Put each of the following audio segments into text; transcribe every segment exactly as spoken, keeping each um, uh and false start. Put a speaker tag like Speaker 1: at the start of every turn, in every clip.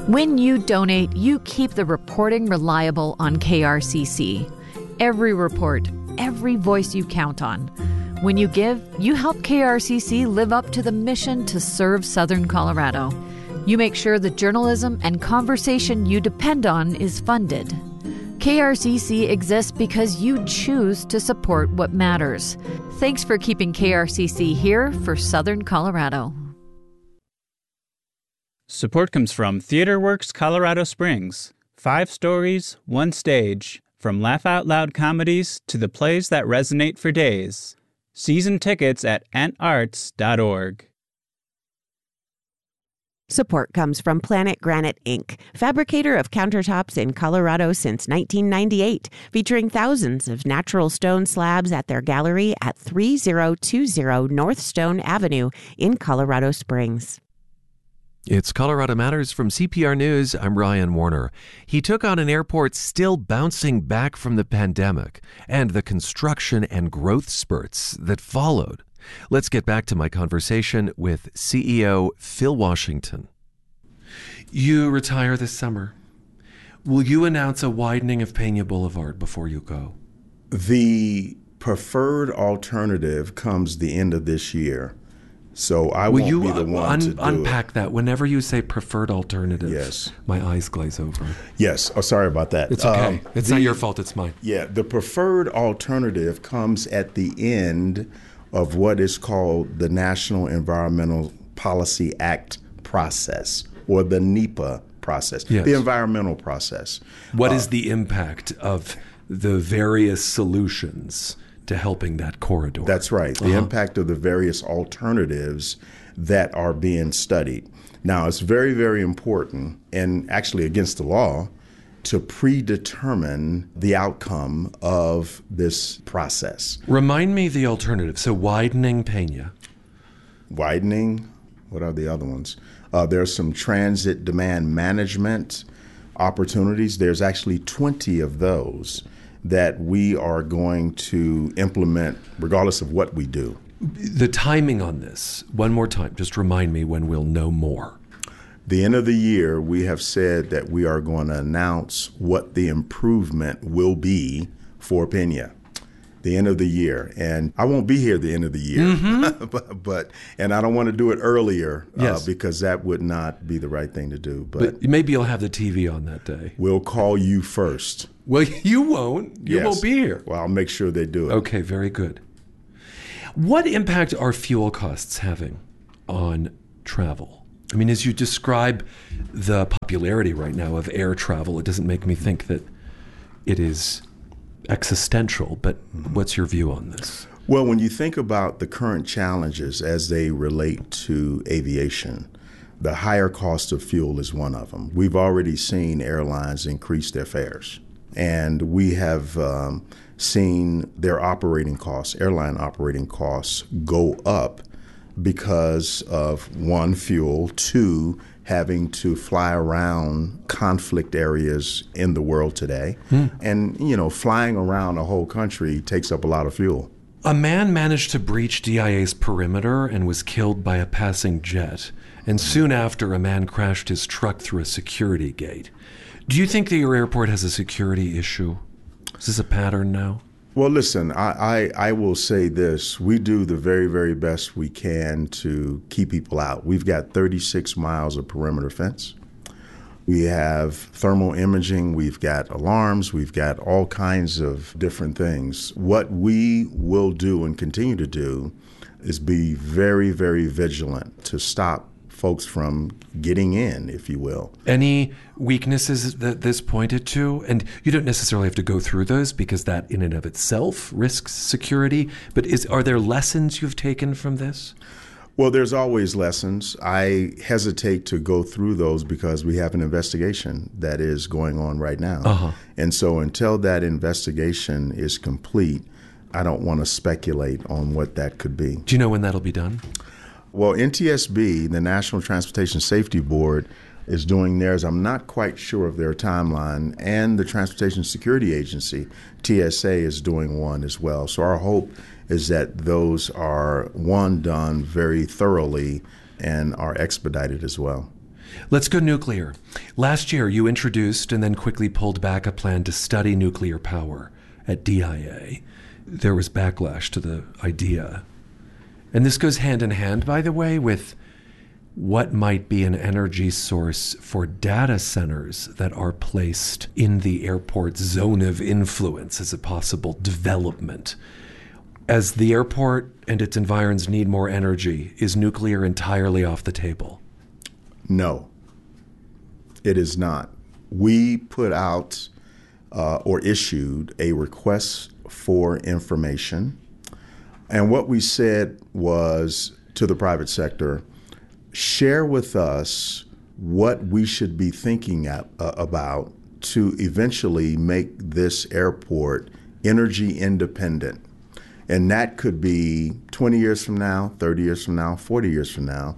Speaker 1: When you donate, you keep the reporting reliable on K R C C. Every report, every voice you count on. When you give, you help K R C C live up to the mission to serve Southern Colorado. You make sure the journalism and conversation you depend on is funded. K R C C exists because you choose to support what matters. Thanks for keeping K R C C here for Southern Colorado.
Speaker 2: Support comes from TheaterWorks Colorado Springs. Five stories, one stage. From laugh-out-loud comedies to the plays that resonate for days. Season tickets at ant arts dot org.
Speaker 3: Support comes from Planet Granite Incorporated, fabricator of countertops in Colorado since nineteen ninety-eight, featuring thousands of natural stone slabs at their gallery at thirty twenty North Stone Avenue in Colorado Springs.
Speaker 4: It's Colorado Matters from C P R News. I'm Ryan Warner. He took on an airport still bouncing back from the pandemic and the construction and growth spurts that followed. Let's get back to my conversation with C E O Phil Washington. You retire this summer. Will you announce a widening of Pena Boulevard before you go?
Speaker 5: The preferred alternative comes the end of this year. So I
Speaker 4: Will
Speaker 5: won't
Speaker 4: you
Speaker 5: be the one
Speaker 4: un-
Speaker 5: to do
Speaker 4: unpack
Speaker 5: it.
Speaker 4: that? Whenever you say preferred alternative,
Speaker 5: Yes.
Speaker 4: my eyes glaze over.
Speaker 5: Yes. Oh, sorry about that.
Speaker 4: It's okay.
Speaker 5: Um,
Speaker 4: it's
Speaker 5: the-
Speaker 4: not your fault. It's mine.
Speaker 5: Yeah. The preferred alternative comes at the end of what is called the National Environmental Policy Act process, or the NEPA process,
Speaker 4: Yes.
Speaker 5: the environmental process.
Speaker 4: What
Speaker 5: Uh,
Speaker 4: is the impact of the various solutions to helping that corridor?
Speaker 5: That's right. The
Speaker 4: Uh-huh.
Speaker 5: impact of the various alternatives that are being studied. Now, it's very, very important, and actually against the law, to predetermine the outcome of this process.
Speaker 4: Remind me the alternative. So widening Pena.
Speaker 5: Widening, what are the other ones? Uh, there's some transit demand management opportunities. There's actually twenty of those that we are going to implement regardless of what we do.
Speaker 4: The timing on this, one more time, just remind me when we'll know more.
Speaker 5: The end of the year, we have said that we are going to announce what the improvement will be for Pena. The end of the year. And I won't be here the end of the year,
Speaker 4: Mm-hmm.
Speaker 5: but, but and I don't want to do it earlier
Speaker 4: Yes.
Speaker 5: uh, because that would not be the right thing to do. But,
Speaker 4: But maybe you'll have the T V on that day.
Speaker 5: we'll call you first.
Speaker 4: Well, you won't. You
Speaker 5: Yes.
Speaker 4: won't be here.
Speaker 5: Well, I'll make sure they do it.
Speaker 4: Okay, very good. What impact are fuel costs having on travel? I mean, as you describe the popularity right now of air travel, it doesn't make me think that it is existential, but what's your view on this?
Speaker 5: Well, when you think about the current challenges as they relate to aviation, the higher cost of fuel is one of them. We've already seen airlines increase their fares, and we have um, seen their operating costs, airline operating costs, go up because of, one, fuel, two, having to fly around conflict areas in the world today.
Speaker 4: Hmm.
Speaker 5: And, you know, flying around a whole country takes up a lot of fuel.
Speaker 4: A man managed to breach D I A's perimeter and was killed by a passing jet. And soon after, a man crashed his truck through a security gate. Do you think that your airport has a security issue? Is this a pattern now?
Speaker 5: Well, listen, I, I, I will say this. We do the very, very best we can to keep people out. We've got thirty-six miles of perimeter fence. We have thermal imaging. We've got alarms. We've got all kinds of different things. What we will do and continue to do is be very, very vigilant to stop folks from getting in, if you will.
Speaker 4: Any weaknesses that this pointed to? And you don't necessarily have to go through those because that in and of itself risks security. But is are there lessons you've taken from this?
Speaker 5: Well, there's always lessons. I hesitate to go through those because we have an investigation that is going on right now.
Speaker 4: Uh-huh.
Speaker 5: And so until that investigation is complete, I don't want to speculate on what that could be.
Speaker 4: Do you know when that'll be done?
Speaker 5: Well, N T S B, the National Transportation Safety Board, is doing theirs. I'm not quite sure of their timeline. And the Transportation Security Agency, T S A, is doing one as well. So our hope is that those are, one, done very thoroughly and are expedited as well.
Speaker 4: Let's go nuclear. Last year, you introduced and then quickly pulled back a plan to study nuclear power at D I A. There was backlash to the idea. And this goes hand in hand, by the way, with what might be an energy source for data centers that are placed in the airport's zone of influence as a possible development. As the airport and its environs need more energy, is nuclear entirely off the table?
Speaker 5: No, it is not. We put out uh, or issued a request for information. And what we said was to the private sector, share with us what we should be thinking at, uh, about to eventually make this airport energy independent. And that could be twenty years from now, thirty years from now, forty years from now.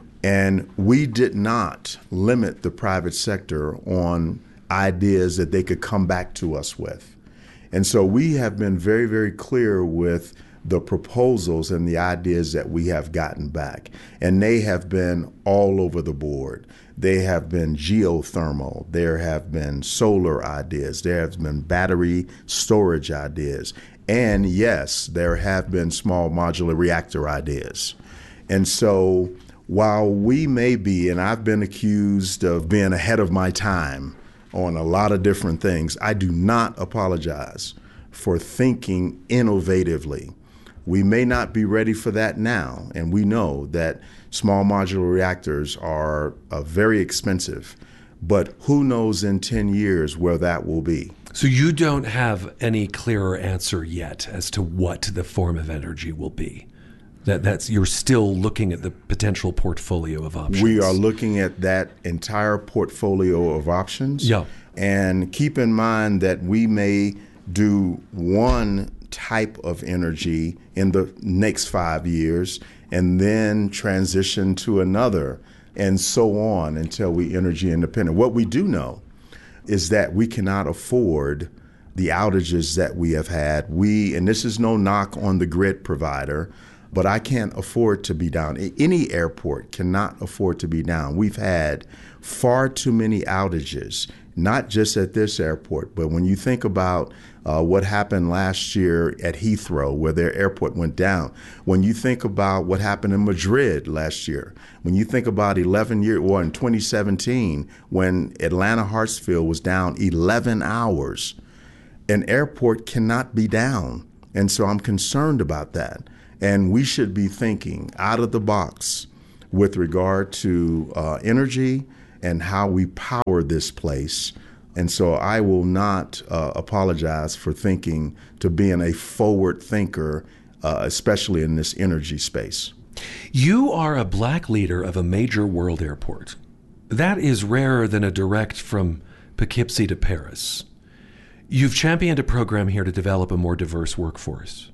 Speaker 5: And we did not limit the private sector on ideas that they could come back to us with. And so we have been very, very clear with the proposals and the ideas that we have gotten back. And they have been all over the board. They have been geothermal. There have been solar ideas. There have been battery storage ideas. And yes, there have been small modular reactor ideas. And so while we may be, and I've been accused of being ahead of my time on a lot of different things, I do not apologize for thinking innovatively. We may not be ready for that now, and we know that small modular reactors are uh, very expensive, but who knows in ten years where that will be.
Speaker 4: So you don't have any clearer answer yet as to what the form of energy will be? That that's you're still looking at the potential portfolio of options.
Speaker 5: We are looking at that entire portfolio of options.
Speaker 4: Yeah.
Speaker 5: And keep in mind that we may do one type of energy in the next five years and then transition to another and so on until we energy independent. What we do know is that we cannot afford the outages that we have had. We, and this is no knock on the grid provider, but I can't afford to be down. Any airport cannot afford to be down. We've had far too many outages, not just at this airport, but when you think about uh, what happened last year at Heathrow, where their airport went down, when you think about what happened in Madrid last year, when you think about eleven years, or in twenty seventeen, when Atlanta Hartsfield was down eleven hours, an airport cannot be down. And so I'm concerned about that. And we should be thinking out of the box with regard to uh, energy and how we power this place. And so I will not uh, apologize for thinking to being a forward thinker, uh, especially in this energy space.
Speaker 4: You are a black leader of a major world airport. That is rarer than a direct from Poughkeepsie to Paris. You've championed a program here to develop a more diverse workforce.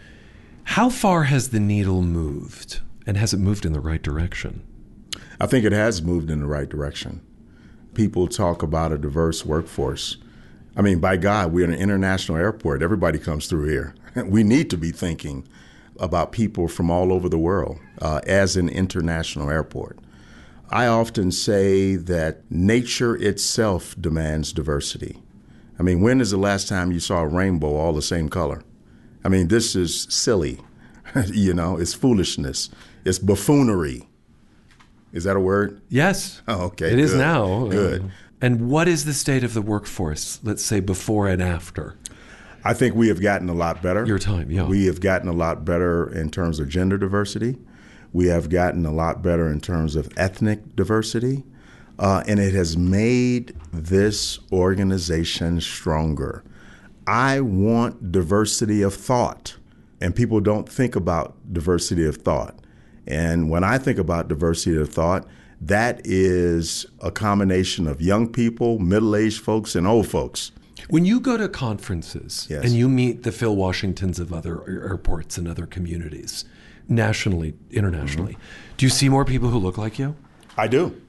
Speaker 4: How far has the needle moved, and has it moved in the right direction?
Speaker 5: I think it has moved in the right direction. People talk about a diverse workforce. I mean, by God, we're an international airport. Everybody comes through here. We need to be thinking about people from all over the world uh, as an international airport. I often say that nature itself demands diversity. I mean, when is the last time you saw a rainbow all the same color? I mean, this is silly. You know, it's foolishness. It's buffoonery. Is that a word?
Speaker 4: Yes.
Speaker 5: Oh, okay.
Speaker 4: It
Speaker 5: good.
Speaker 4: is now.
Speaker 5: Good.
Speaker 4: Uh, and what is the state of the workforce, let's say before and after?
Speaker 5: I think we have gotten a lot better.
Speaker 4: Your time, yeah.
Speaker 5: We have gotten a lot better in terms of gender diversity. We have gotten a lot better in terms of ethnic diversity. Uh, and it has made this organization stronger. I want diversity of thought, and people don't think about diversity of thought. And when I think about diversity of thought, that is a combination of young people, middle-aged folks, and old folks.
Speaker 4: When you go to conferences
Speaker 5: Yes.
Speaker 4: and you meet the Phil Washingtons of other airports and other communities, nationally, internationally, mm-hmm. do you see more people who look like you?
Speaker 5: I do.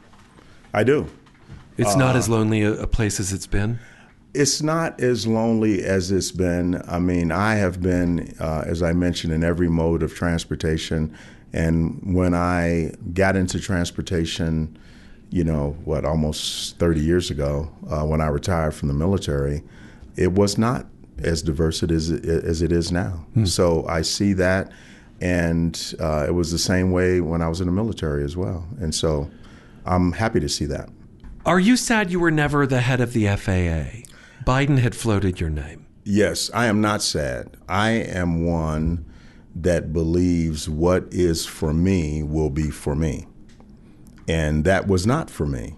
Speaker 5: I do.
Speaker 4: It's
Speaker 5: uh,
Speaker 4: not as lonely a, a place as it's been?
Speaker 5: It's not as lonely as it's been. I mean, I have been, uh, as I mentioned, in every mode of transportation. And when I got into transportation you know, what, almost thirty years ago, uh, when I retired from the military, it was not as diverse as it, as it is now. Hmm. So I see that, and uh, it was the same way when I was in the military as well. And so I'm happy to see that.
Speaker 4: Are you sad you were never the head of the F A A? Biden had floated your name.
Speaker 5: Yes, I am not sad. I am one that believes what is for me will be for me. And that was not for me.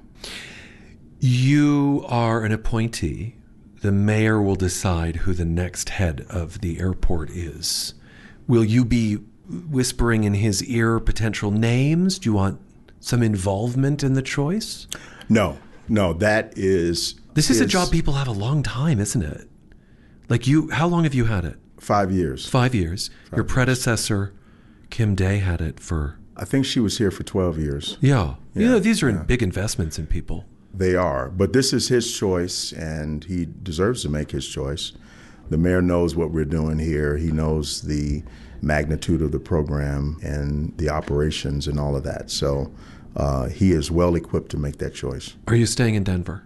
Speaker 4: You are an appointee. The mayor will decide who the next head of the airport is. Will you be whispering in his ear potential names? Do you want some involvement in the choice?
Speaker 5: No, no, that is...
Speaker 4: This is, is a job people have a long time, isn't it? Like you, how long have you had it?
Speaker 5: Five years.
Speaker 4: Five years. Five Your predecessor, years. Kim Day, had it for...
Speaker 5: I think she was here for twelve years.
Speaker 4: Yeah. yeah. You know, these are
Speaker 5: yeah.
Speaker 4: big investments in people.
Speaker 5: They are. But this is his choice, and he deserves to make his choice. The mayor knows what we're doing here. He knows the magnitude of the program and the operations and all of that. So uh, he is well equipped to make that choice.
Speaker 4: Are you staying in Denver?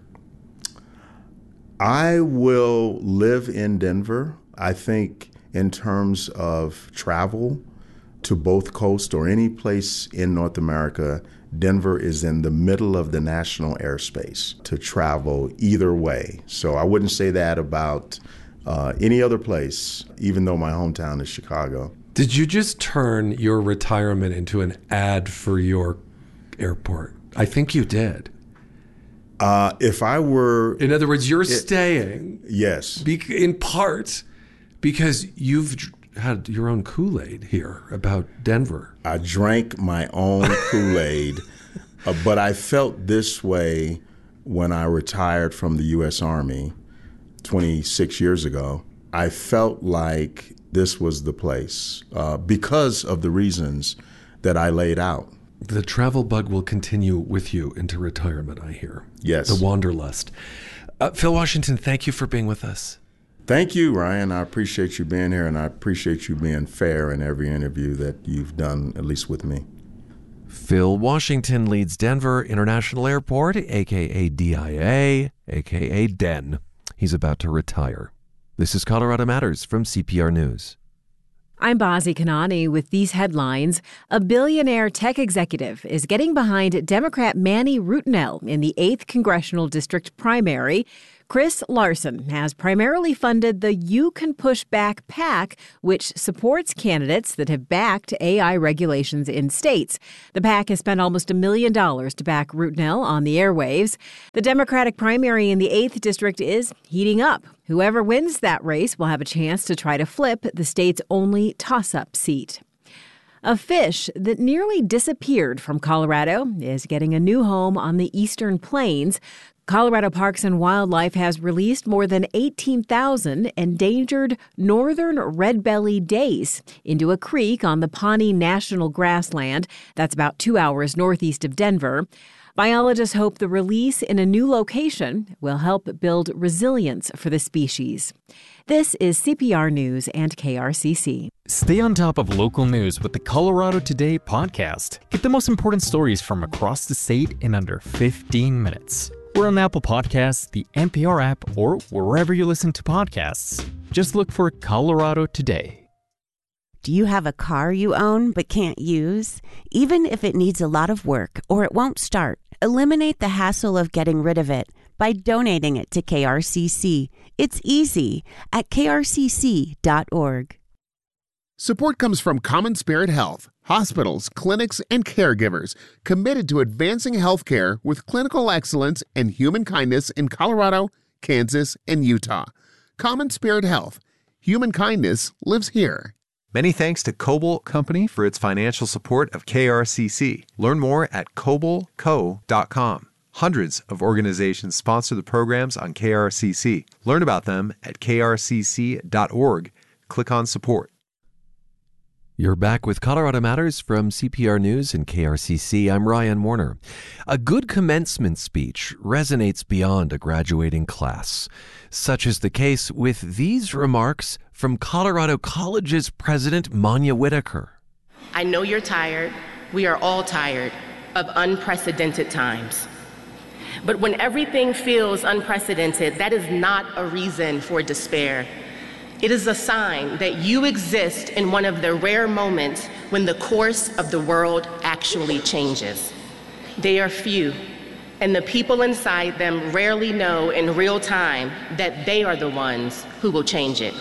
Speaker 5: I will live in Denver. I think in terms of travel to both coasts or any place in North America, Denver is in the middle of the national airspace to travel either way. So I wouldn't say that about uh, any other place, even though my hometown is Chicago.
Speaker 4: Did you just turn your retirement into an ad for your airport? I think you did.
Speaker 5: Uh, if I were...
Speaker 4: In other words, you're
Speaker 5: it,
Speaker 4: staying.
Speaker 5: Yes.
Speaker 4: Be, in part because you've had your own Kool-Aid here about Denver.
Speaker 5: I drank my own Kool-Aid, uh, but I felt this way when I retired from the U S Army twenty-six years ago. I felt like this was the place uh, because of the reasons that I laid out.
Speaker 4: The travel bug will continue with you into retirement, I hear.
Speaker 5: Yes.
Speaker 4: The wanderlust. Uh, Phil Washington, thank you for being with us.
Speaker 5: Thank you, Ryan. I appreciate you being here, and I appreciate you being fair in every interview that you've done, at least with me.
Speaker 4: Phil Washington leads Denver International Airport, a k a. D I A, a k a. D E N. He's about to retire. This is Colorado Matters from C P R News.
Speaker 1: I'm Bazi Kanani with these headlines. A billionaire tech executive is getting behind Democrat Manny Rutinel in the eighth Congressional District primary. Chris Larson has primarily funded the You Can Push Back PAC, which supports candidates that have backed A I regulations in states. The PAC has spent almost a million dollars to back Rutinel on the airwaves. The Democratic primary in the eighth District is heating up. Whoever wins that race will have a chance to try to flip the state's only toss-up seat. A fish that nearly disappeared from Colorado is getting a new home on the Eastern Plains. Colorado Parks and Wildlife has released more than eighteen thousand endangered northern red-bellied dace into a creek on the Pawnee National Grassland. That's about two hours northeast of Denver. Biologists hope the release in a new location will help build resilience for the species. This is C P R News and K R C C.
Speaker 6: Stay on top of local news with the Colorado Today podcast. Get the most important stories from across the state in under fifteen minutes. We're on Apple Podcasts, the N P R app, or wherever you listen to podcasts. Just look for Colorado Today.
Speaker 3: Do you have a car you own but can't use? Even if it needs a lot of work or it won't start, eliminate the hassle of getting rid of it by donating it to K R C C. It's easy at K R C C dot org.
Speaker 7: Support comes from Common Spirit Health, hospitals, clinics, and caregivers committed to advancing healthcare with clinical excellence and human kindness in Colorado, Kansas, and Utah. Common Spirit Health. Human kindness lives here.
Speaker 8: Many thanks to Coble Company for its financial support of K R C C. Learn more at coble co dot com. Hundreds of organizations sponsor the programs on K R C C. Learn about them at K R C C dot org. Click on support.
Speaker 4: You're back with Colorado Matters from C P R News and K R C C. I'm Ryan Warner. A good commencement speech resonates beyond a graduating class. Such is the case with these remarks from Colorado College's president, Manya Whitaker.
Speaker 9: I know you're tired. We are all tired. of unprecedented times. But when everything feels unprecedented, that is not a reason for despair. It is a sign that you exist in one of the rare moments when the course of the world actually changes. They are few, and the people inside them rarely know in real time that they are the ones who will change it.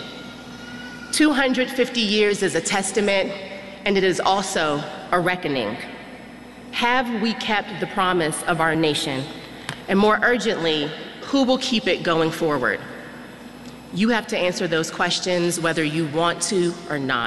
Speaker 9: two hundred fifty years is a testament, and it is also a reckoning. Have we kept the promise of our nation? And more urgently, who will keep it going forward? You have to answer those questions whether you want to or not.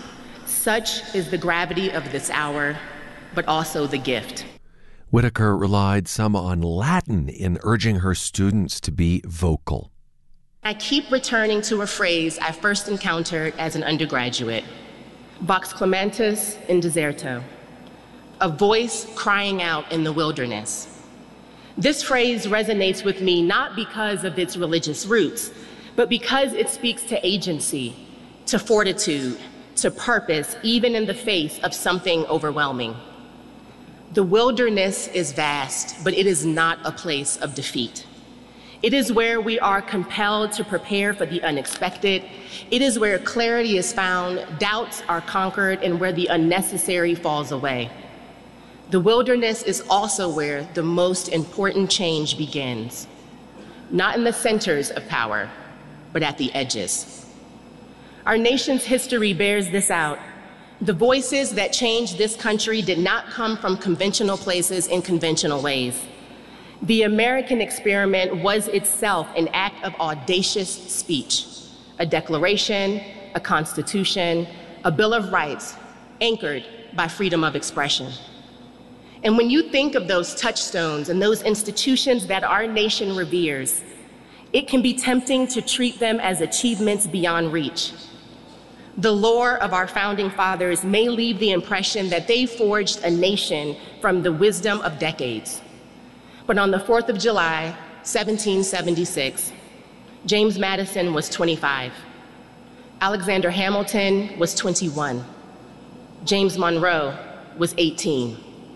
Speaker 9: Such is the gravity of this hour, but also the gift.
Speaker 4: Whitaker relied some on Latin in urging her students to be vocal.
Speaker 9: I keep returning to a phrase I first encountered as an undergraduate, vox clamantis in deserto, a voice crying out in the wilderness. This phrase resonates with me not because of its religious roots, but because it speaks to agency, to fortitude, to purpose, even in the face of something overwhelming. The wilderness is vast, but it is not a place of defeat. It is where we are compelled to prepare for the unexpected. It is where clarity is found, doubts are conquered, and where the unnecessary falls away. The wilderness is also where the most important change begins, not in the centers of power, but at the edges. Our nation's history bears this out. The voices that changed this country did not come from conventional places in conventional ways. The American experiment was itself an act of audacious speech, a declaration, a constitution, a Bill of Rights anchored by freedom of expression. And when you think of those touchstones and those institutions that our nation reveres, it can be tempting to treat them as achievements beyond reach. The lore of our founding fathers may leave the impression that they forged a nation from the wisdom of decades. But on the fourth of July, seventeen seventy-six, James Madison was twenty-five. Alexander Hamilton was twenty-one. James Monroe was eighteen.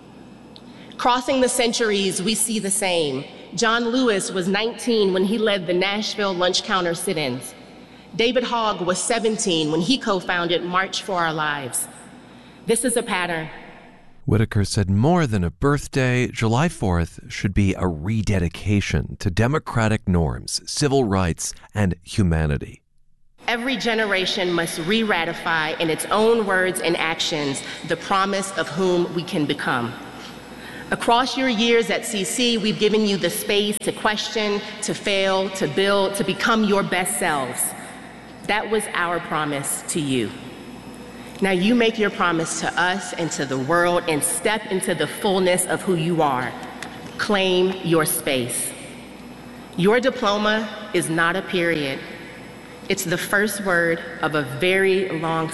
Speaker 9: Crossing the centuries, we see the same. John Lewis was nineteen when he led the Nashville lunch counter sit-ins. David Hogg was seventeen when he co-founded March for Our Lives. This is a pattern.
Speaker 4: Whitaker said more than a birthday, July fourth should be a rededication to democratic norms, civil rights, and humanity.
Speaker 9: Every generation must re-ratify in its own words and actions the promise of whom we can become. Across your years at C C, we've given you the space to question, to fail, to build, to become your best selves. That was our promise to you. Now you make your promise to us and to the world and step into the fullness of who you are. Claim your space. Your diploma is not a period. It's the first word of a very long